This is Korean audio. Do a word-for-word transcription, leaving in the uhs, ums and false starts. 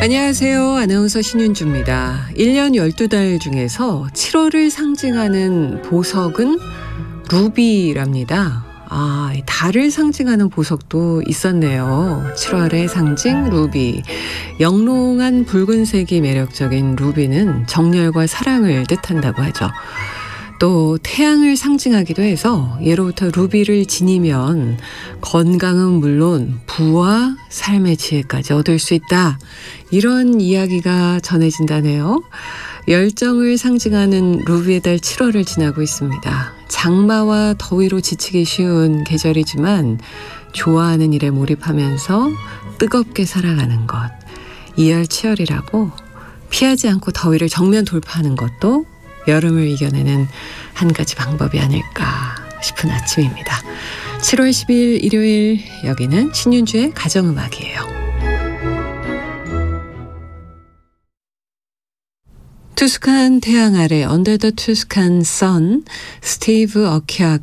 안녕하세요. 아나운서 신윤주입니다. 일 년 열두 달 중에서 칠월을 상징하는 보석은 루비랍니다. 아, 달을 상징하는 보석도 있었네요. 칠월의 상징 루비. 영롱한 붉은색이 매력적인 루비는 정열과 사랑을 뜻한다고 하죠. 또 태양을 상징하기도 해서 예로부터 루비를 지니면 건강은 물론 부와 삶의 지혜까지 얻을 수 있다. 이런 이야기가 전해진다네요. 열정을 상징하는 루비의 달 칠월을 지나고 있습니다. 장마와 더위로 지치기 쉬운 계절이지만 좋아하는 일에 몰입하면서 뜨겁게 살아가는 것. 이열치열이라고 피하지 않고 더위를 정면 돌파하는 것도 여름을 이겨내는 한 가지 방법이 아닐까 싶은 아침입니다. 칠월 십이일 일요일, 여기는 신윤주의 가정음악이에요. 투스칸 태양 아래 Under the Tuscan Sun, 스티브 어키아가